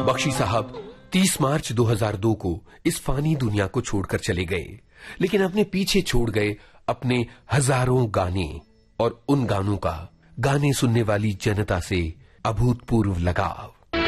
बख्शी साहब 30 मार्च 2002 को इस फानी दुनिया को छोड़कर चले गए, लेकिन अपने पीछे छोड़ गए अपने हजारों गाने और उन गानों का गाने सुनने वाली जनता से अभूतपूर्व लगाव।